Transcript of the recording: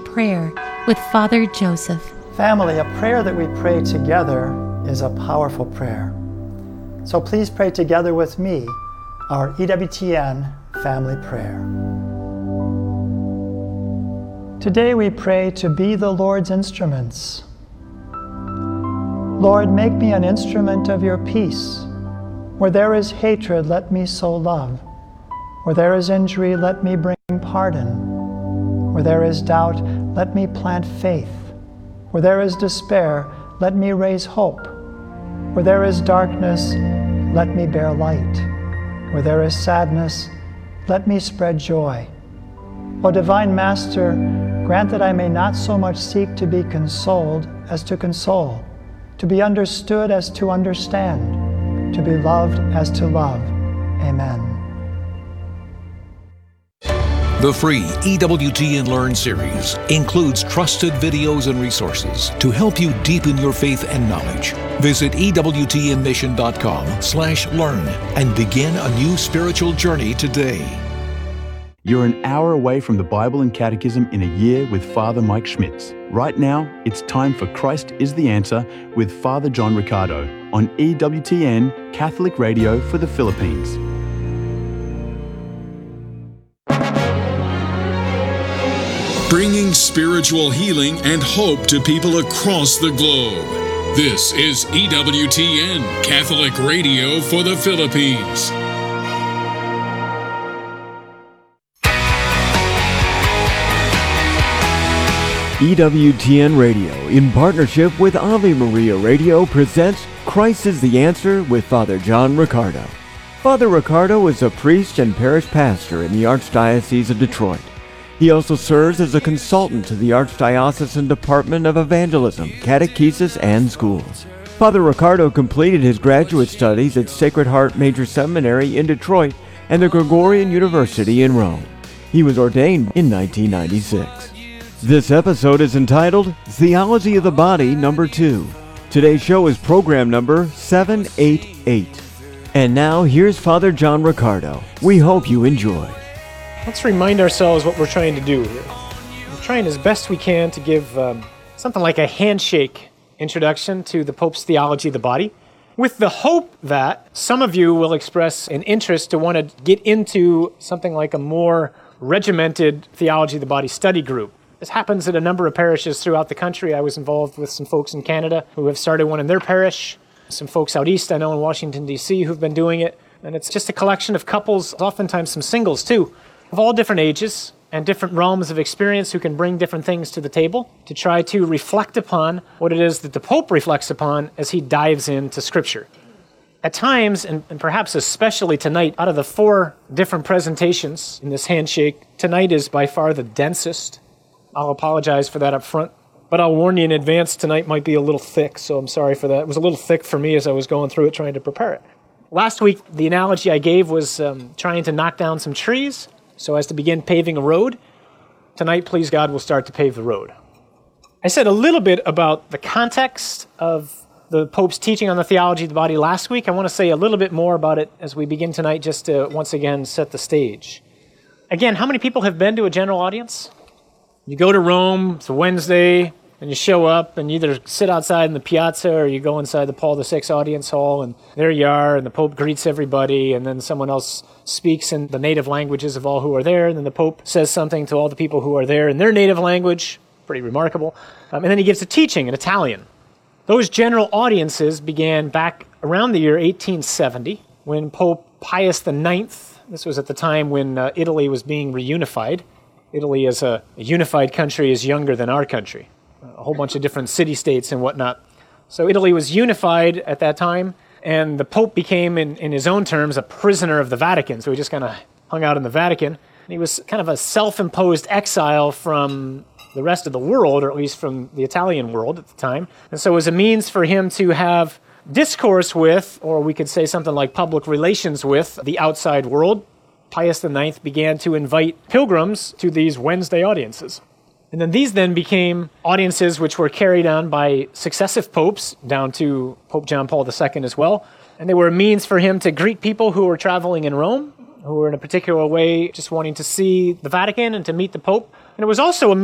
Prayer with Father Joseph. Family, a prayer that we pray together is a powerful prayer. So please pray together with me our EWTN family prayer. Today we pray to be the Lord's instruments. Lord, make me an instrument of your peace. Where there is hatred, let me sow love. Where there is injury, let me bring pardon. Where there is doubt, let me plant faith. Where there is despair, let me raise hope. Where there is darkness, let me bear light. Where there is sadness, let me spread joy. O Divine Master, grant that I may not so much seek to be consoled as to console, to be understood as to understand, to be loved as to love. Amen. The free EWTN Learn series includes trusted videos and resources to help you deepen your faith and knowledge. Visit EWTNmission.com/learn and begin a new spiritual journey today. You're an hour away from the Bible and Catechism in a year with Father Mike Schmitz. Right now, it's time for Christ is the Answer with Father John Riccardo on EWTN Catholic Radio for the Philippines. Bringing spiritual healing and hope to people across the globe. This is EWTN Catholic Radio for the Philippines. EWTN Radio, in partnership with Ave Maria Radio, presents Christ is the Answer with Father John Riccardo. Father Riccardo is a priest and parish pastor in the Archdiocese of Detroit. He also serves as a consultant to the Archdiocesan Department of Evangelism, Catechesis, and Schools. Father Riccardo completed his graduate studies at Sacred Heart Major Seminary in Detroit and the Gregorian University in Rome. He was ordained in 1996. This episode is entitled Theology of the Body Number 2. Today's show is program number 788. And now here's Father John Riccardo. We hope you enjoy. Let's remind ourselves what we're trying to do here. We're trying as best we can to give something like a handshake introduction to the Pope's theology of the body, with the hope that some of you will express an interest to want to get into something like a more regimented theology of the body study group. This happens at a number of parishes throughout the country. I was involved with some folks in Canada who have started one in their parish, some folks out east, I know in Washington, D.C., who've been doing it, and it's just a collection of couples, oftentimes some singles too, of all different ages and different realms of experience who can bring different things to the table to try to reflect upon what it is that the Pope reflects upon as he dives into Scripture. At times, and perhaps especially tonight, out of the 4 different presentations in this handshake, tonight is by far the densest. I'll apologize for that up front, but I'll warn you in advance, tonight might be a little thick, so I'm sorry for that. It was a little thick for me as I was going through it, trying to prepare it. Last week, the analogy I gave was trying to knock down some trees so as to begin paving a road. Tonight, please God, we'll start to pave the road. I said a little bit about the context of the Pope's teaching on the theology of the body last week. I want to say a little bit more about it as we begin tonight, just to once again set the stage. Again, how many people have been to a general audience? You go to Rome, it's a Wednesday, and you show up and you either sit outside in the piazza or you go inside the Paul VI audience hall, and there you are, and the Pope greets everybody, and then someone else speaks in the native languages of all who are there, and then the Pope says something to all the people who are there in their native language, pretty remarkable, and then he gives a teaching in Italian. Those general audiences began back around the year 1870, when Pope Pius IX, this was at the time when Italy was being reunified. Italy as a unified country is younger than our country. A whole bunch of different city-states and whatnot. So Italy was unified at that time, and the Pope became, in his own terms, a prisoner of the Vatican. So he just kind of hung out in the Vatican. And he was kind of a self-imposed exile from the rest of the world, or at least from the Italian world at the time. And so it was a means for him to have discourse with, or we could say something like public relations with, the outside world. Pius IX began to invite pilgrims to these Wednesday audiences. And then these then became audiences which were carried on by successive popes, down to Pope John Paul II as well. And they were a means for him to greet people who were traveling in Rome, who were in a particular way just wanting to see the Vatican and to meet the Pope. And it was also a